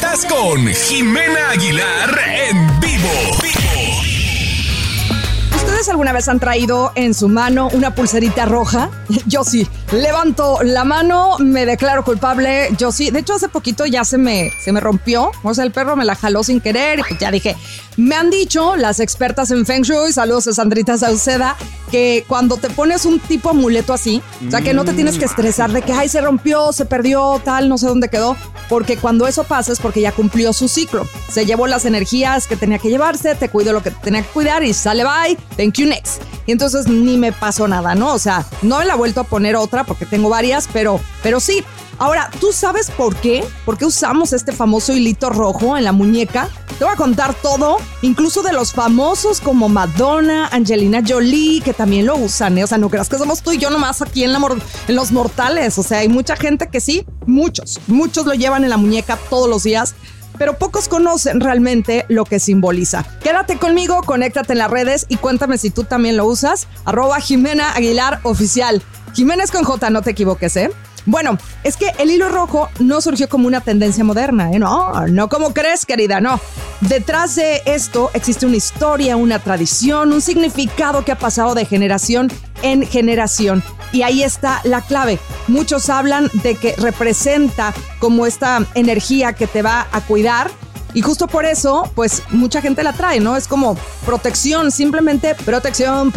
Estás con Jimena Aguilar en vivo. ¿Ustedes alguna vez han traído en su mano una pulserita roja? Yo sí. Levanto la mano, me declaro culpable. Yo sí. De hecho, hace poquito ya se me rompió. O sea, el perro me la jaló sin querer y pues ya dije. Me han dicho las expertas en Feng Shui, saludos a Sandrita Sauceda, que cuando te pones un tipo amuleto así, o sea, que no te tienes que estresar de que, ay, se rompió, se perdió, tal, no sé dónde quedó, porque cuando eso pasa es porque ya cumplió su ciclo. Se llevó las energías que tenía que llevarse, te cuidó lo que tenía que cuidar y sale bye, thank you next. Y entonces ni me pasó nada, ¿no? O sea, no me la he vuelto a poner otra porque tengo varias, pero sí. Ahora, ¿tú sabes por qué? ¿Por qué usamos este famoso hilito rojo en la muñeca? Te voy a contar todo, incluso de los famosos como Madonna, Angelina Jolie, que también lo usan, ¿eh? O sea, no creas que somos tú y yo nomás aquí en los mortales. O sea, hay mucha gente que sí, muchos lo llevan en la muñeca todos los días, pero pocos conocen realmente lo que simboliza. Quédate conmigo, conéctate en las redes y cuéntame si tú también lo usas. @Jimena Aguilar Oficial. Jimena es con J, no te equivoques, ¿eh? Bueno, es que el hilo rojo no surgió como una tendencia moderna, ¿eh? No como crees, querida, no. Detrás de esto existe una historia, una tradición, un significado que ha pasado de generación en generación. Y ahí está la clave. Muchos hablan de que representa como esta energía que te va a cuidar. Y justo por eso, pues, mucha gente la trae, ¿no? Es como protección, simplemente protección.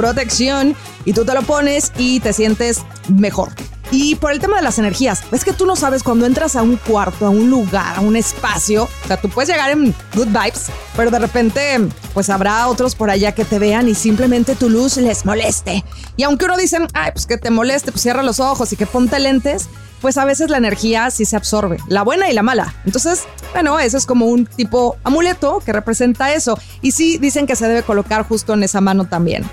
Y tú te lo pones y te sientes mejor. Y por el tema de las energías, es que tú no sabes cuando entras a un cuarto, a un lugar, a un espacio, o sea, tú puedes llegar en good vibes, pero de repente, pues habrá otros por allá que te vean y simplemente tu luz les moleste. Y aunque uno dice, ay, pues que te moleste, pues cierra los ojos y que ponte lentes, pues a veces la energía sí se absorbe, la buena y la mala. Entonces, bueno, eso es como un tipo amuleto que representa eso. Y sí, dicen que se debe colocar justo en esa mano también.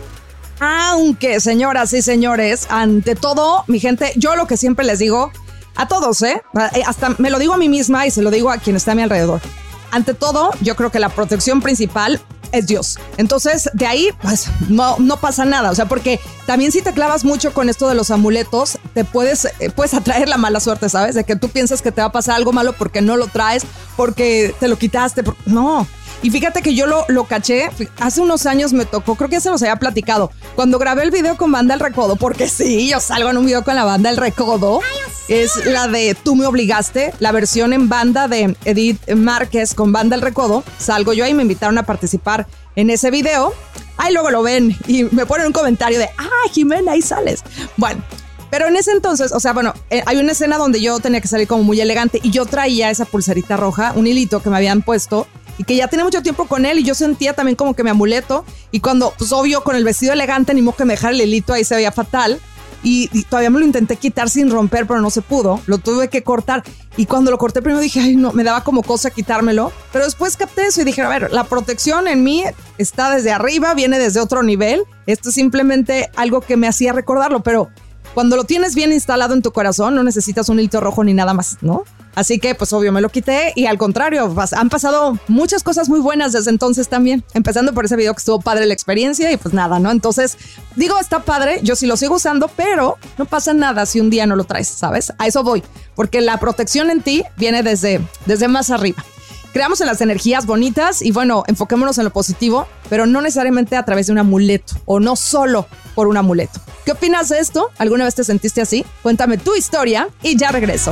Aunque, señoras y señores, ante todo, mi gente, yo lo que siempre les digo a todos, hasta me lo digo a mí misma y se lo digo a quien está a mi alrededor. Ante todo, yo creo que la protección principal es Dios. Entonces, de ahí, pues, no pasa nada. O sea, porque también si te clavas mucho con esto de los amuletos, te puedes atraer la mala suerte, ¿sabes? De que tú piensas que te va a pasar algo malo porque no lo traes, porque te lo quitaste. No. Y fíjate que yo lo caché, hace unos años me tocó, creo que ya se los había platicado, cuando grabé el video con Banda El Recodo, porque sí, yo salgo en un video con la Banda El Recodo, es la de Tú me obligaste, la versión en banda de Edith Márquez con Banda El Recodo, salgo yo y me invitaron a participar en ese video, ahí luego lo ven y me ponen un comentario de, Jimena, ahí sales. Bueno, pero en ese entonces, o sea, bueno, hay una escena donde yo tenía que salir como muy elegante y yo traía esa pulserita roja, un hilito que me habían puesto, y que ya tenía mucho tiempo con él y yo sentía también como que mi amuleto y cuando, pues obvio, con el vestido elegante ni modo que me dejara el hilito ahí se veía fatal y todavía me lo intenté quitar sin romper pero no se pudo, lo tuve que cortar y cuando lo corté primero dije, ay no, me daba como cosa quitármelo, pero después capté eso y dije, a ver, la protección en mí está desde arriba, viene desde otro nivel, esto es simplemente algo que me hacía recordarlo, pero cuando lo tienes bien instalado en tu corazón no necesitas un hilito rojo ni nada más, ¿no? Así que, pues obvio, me lo quité y al contrario, han pasado muchas cosas muy buenas desde entonces también. Empezando por ese video que estuvo padre la experiencia y pues nada, ¿no? Entonces, digo, está padre, yo sí lo sigo usando, pero no pasa nada si un día no lo traes, ¿sabes? A eso voy, porque la protección en ti viene desde más arriba. Creamos en las energías bonitas y bueno, enfoquémonos en lo positivo, pero no necesariamente a través de un amuleto o no solo por un amuleto. ¿Qué opinas de esto? ¿Alguna vez te sentiste así? Cuéntame tu historia y ya regreso.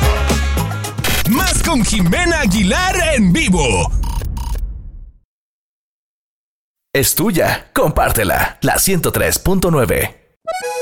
Más con Jimena Aguilar en vivo. Es tuya, compártela. La 103.9.